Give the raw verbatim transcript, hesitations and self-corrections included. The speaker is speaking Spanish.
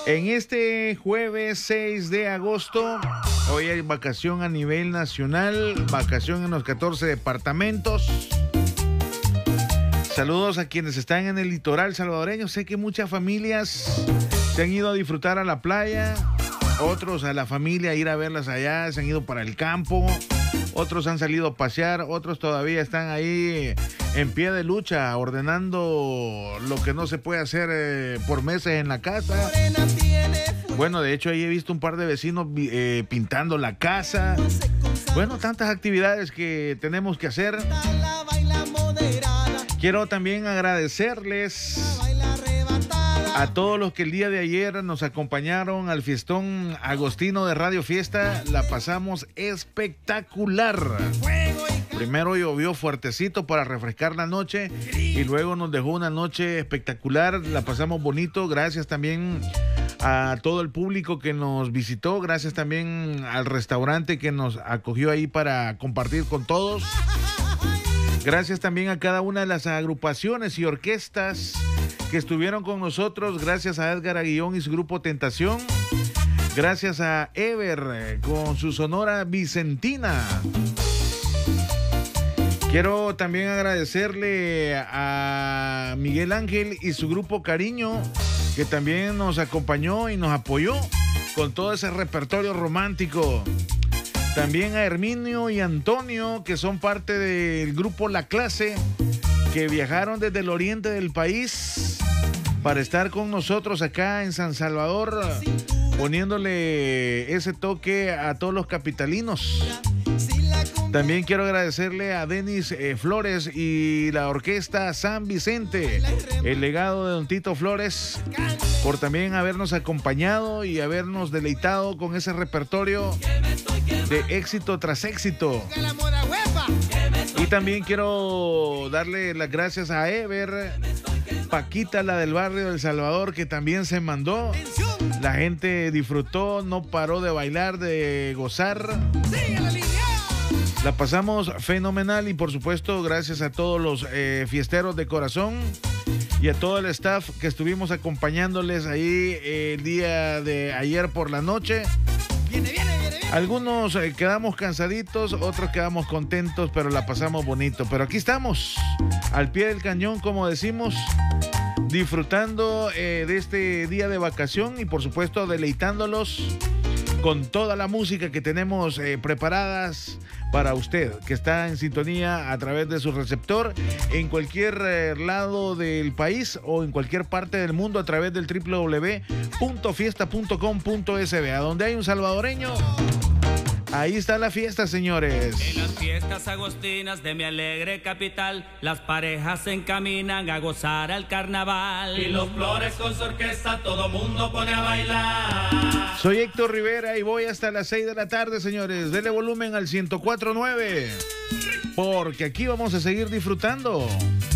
En este jueves seis de agosto, hoy hay vacación a nivel nacional, vacación en los catorce departamentos. Saludos a quienes están en el litoral salvadoreño. Sé que muchas familias se han ido a disfrutar a la playa, otros a la familia a ir a verlas allá, se han ido para el campo, otros han salido a pasear, otros todavía están ahí en pie de lucha, ordenando lo que no se puede hacer eh, por meses en la casa. Bueno, de hecho ahí he visto un par de vecinos eh, pintando la casa. Bueno, tantas actividades que tenemos que hacer. Quiero también agradecerles a todos los que el día de ayer nos acompañaron al fiestón agostino de Radio Fiesta. La pasamos espectacular. Primero llovió fuertecito para refrescar la noche y luego nos dejó una noche espectacular. La pasamos bonito. Gracias también a todo el público que nos visitó. Gracias también al restaurante que nos acogió ahí para compartir con todos. Gracias también a cada una de las agrupaciones y orquestas que estuvieron con nosotros. Gracias a Edgar Aguillón y su grupo Tentación. Gracias a Ever con su Sonora Vicentina. Quiero también agradecerle a Miguel Ángel y su grupo Cariño, que también nos acompañó y nos apoyó con todo ese repertorio romántico. También a Herminio y Antonio, que son parte del grupo La Clase, que viajaron desde el oriente del país para estar con nosotros acá en San Salvador, poniéndole ese toque a todos los capitalinos. También quiero agradecerle a Denis eh, Flores y la orquesta San Vicente, el legado de Don Tito Flores, por también habernos acompañado y habernos deleitado con ese repertorio de éxito tras éxito. Y también quiero darle las gracias a Ever, Paquita, la del barrio del Salvador, que también se mandó. La gente disfrutó, no paró de bailar, de gozar. La pasamos fenomenal y por supuesto gracias a todos los eh, fiesteros de corazón y a todo el staff que estuvimos acompañándoles ahí eh, el día de ayer por la noche. Viene, viene, viene, viene. Algunos eh, quedamos cansaditos, otros quedamos contentos, pero la pasamos bonito. Pero aquí estamos, al pie del cañón, como decimos, disfrutando eh, de este día de vacación y por supuesto deleitándolos con toda la música que tenemos eh, preparadas para usted, que está en sintonía a través de su receptor en cualquier eh, lado del país o en cualquier parte del mundo a través del doble u doble u doble u punto fiesta punto com punto es be. A donde hay un salvadoreño, ahí está la fiesta, señores. En las fiestas agostinas de mi alegre capital, las parejas se encaminan a gozar al carnaval. Y los Flores con su orquesta, todo mundo pone a bailar. Soy Héctor Rivera y voy hasta las seis de la tarde, señores. Dele volumen al ciento cuatro punto nueve, porque aquí vamos a seguir disfrutando.